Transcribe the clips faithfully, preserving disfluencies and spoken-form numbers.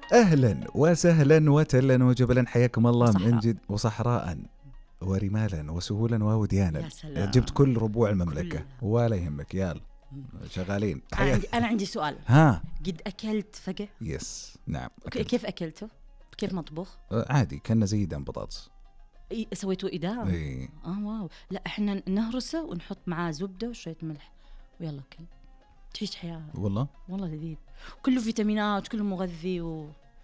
أهلا وسهلا وتلا وجبلا، حياكم الله وصحراء. من جد، وصحراء ورمالا وسهولا ووديانا. يا سلام. جبت كل ربوع المملكة كل. ولا يهمك، يلا شغالين. أنا عندي, أنا عندي سؤال. ها قد أكلت فقع؟ يس نعم. ك- كيف أكلته؟ كيف مطبخ؟ آه، عادي كنا زي دم بطاطس. إيه، سويته إدام؟ اي آه واو. لا إحنا نهرسه ونحط معاه زبدة وشوية ملح ويلا كل. تعيش حياة. والله والله لذيذ، كله فيتامينات، كله مغذي و...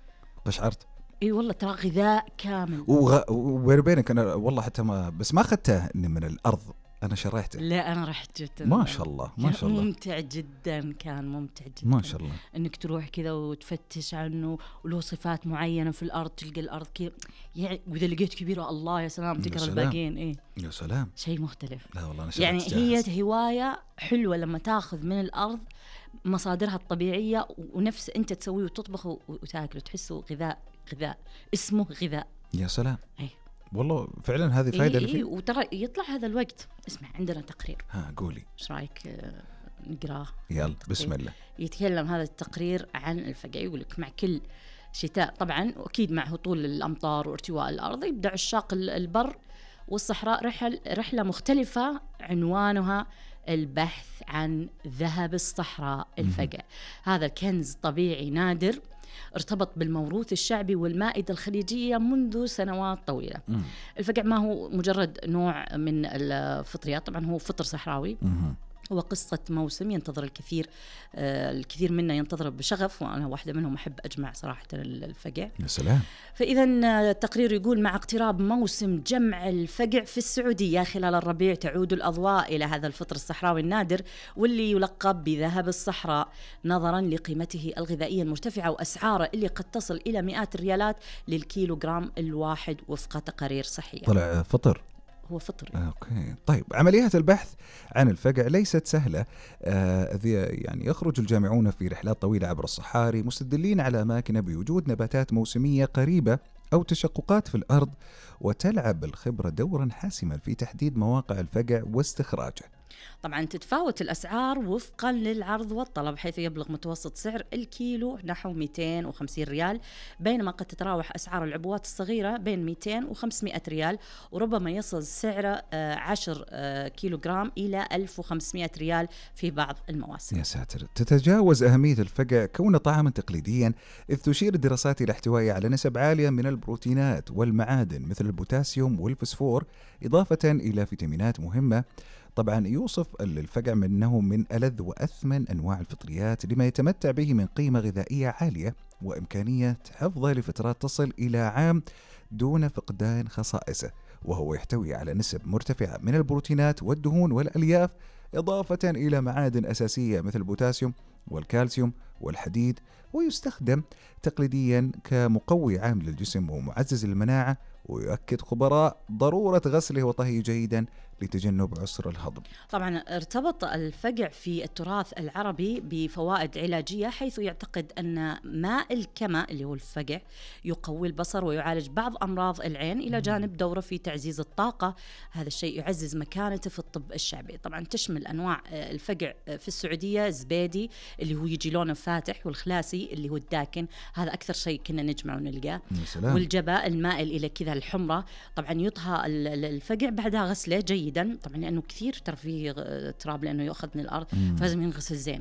قشعرت. اي والله ترى غذاء كامل. وغ... وبيني وبينك انا والله حتى ما بس ما اخذته من الارض، انا شريته. لا أنا رحت جدا. ما شاء الله ما شاء الله ممتع جدا، كان ممتع جدا. ما شاء الله. انك تروح كذا وتفتش عنه وله صفات معينه في الارض، تلقى الارض كذا يعني، واذا لقيت كبيره الله يا سلام، يا تقرا سلام. الباقيين. ايه يا سلام. شيء مختلف. لا والله انا شريت يعني جاهز. هي هوايه حلوه لما تاخذ من الارض مصادرها الطبيعيه ونفس انت تسويه وتطبخه وتاكله، تحسه غذاء. غذاء اسمه غذاء. يا سلام. ايه والله فعلا هذه فائده إيه اللي إيه، فيه. وترى يطلع هذا الوقت. اسمع عندنا تقرير، ها قولي. ايش رايك آه، نقراه؟ يلا بسم الله. يتكلم هذا التقرير عن الفقع، يقول لك مع كل شتاء طبعا، واكيد مع هطول الامطار وارتواء الارض، يبدا عشاق البر والصحراء رحل رحله مختلفه عنوانها البحث عن ذهب الصحراء الفقع. هذا الكنز طبيعي نادر ارتبط بالموروث الشعبي والمائدة الخليجية منذ سنوات طويلة. مم. الفقع ما هو مجرد نوع من الفطريات، طبعا هو فطر صحراوي. مم. هو قصة موسم ينتظر الكثير، آه الكثير منا ينتظر بشغف، وأنا واحدة منهم أحب أجمع صراحة الفقع. يا سلام. فإذا التقرير يقول مع اقتراب موسم جمع الفقع في السعودية خلال الربيع، تعود الأضواء إلى هذا الفطر الصحراوي النادر واللي يلقب بذهب الصحراء، نظرا لقيمته الغذائية المرتفعة وأسعاره اللي قد تصل إلى مئات الريالات للكيلوغرام الواحد وفق تقارير صحية. طلع فطر. هو فطري. اوكي طيب، عمليات البحث عن الفقع ليست سهله. آه يعني يخرج الجامعون في رحلات طويله عبر الصحاري مستدلين على اماكن بوجود نباتات موسميه قريبه او تشققات في الارض، وتلعب الخبره دورا حاسما في تحديد مواقع الفقع واستخراجه. طبعا تتفاوت الأسعار وفقا للعرض والطلب، حيث يبلغ متوسط سعر الكيلو نحو مئتين وخمسين ريال، بينما قد تتراوح أسعار العبوات الصغيرة بين مئتين وخمسمئة ريال، وربما يصل سعر عشرة كيلوغرام إلى ألف وخمسمئة ريال في بعض المواسم. يا ساتر. تتجاوز أهمية الفقع كونه طعاما تقليديا، إذ تشير الدراسات إلى احتوائه على نسب عالية من البروتينات والمعادن مثل البوتاسيوم والفسفور، إضافة إلى فيتامينات مهمة. طبعا يوصف الفقع من أنه من ألذ وأثمن أنواع الفطريات، لما يتمتع به من قيمة غذائية عالية وإمكانية حفظه لفترات تصل إلى عام دون فقدان خصائصه، وهو يحتوي على نسب مرتفعة من البروتينات والدهون والألياف، إضافة إلى معادن أساسية مثل البوتاسيوم والكالسيوم والحديد، ويستخدم تقليديا كمقوي عام للجسم ومعزز للمناعة. ويؤكد خبراء ضرورة غسله وطهيه جيدا لتجنب عسر الهضم. طبعا ارتبط الفقع في التراث العربي بفوائد علاجية، حيث يعتقد أن ماء الكمى اللي هو الفقع يقوي البصر ويعالج بعض أمراض العين، إلى جانب دوره في تعزيز الطاقة. هذا الشيء يعزز مكانته في الطب الشعبي. طبعا تشمل أنواع الفقع في السعودية زبيدي اللي هو يجي لونه فاتح، والخلاسي اللي هو الداكن، هذا أكثر شيء كنا نجمع ونلقاه، والجبا المائل إلى كذا الحمرة. طبعا يطهى الفقع بعدها غسله جيدا، طبعا لأنه كثير ترى فيه تراب لأنه يؤخذ من الأرض، فلازم ينغسل زين.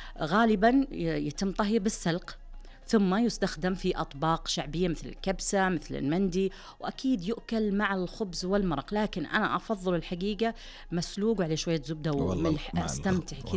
غالبا يتم طهيه بالسلق، ثم يستخدم في أطباق شعبية مثل الكبسة مثل المندي، وأكيد يؤكل مع الخبز والمرق، لكن أنا أفضل الحقيقة مسلوق عليه شوية زبدة وملح، أستمتع كذا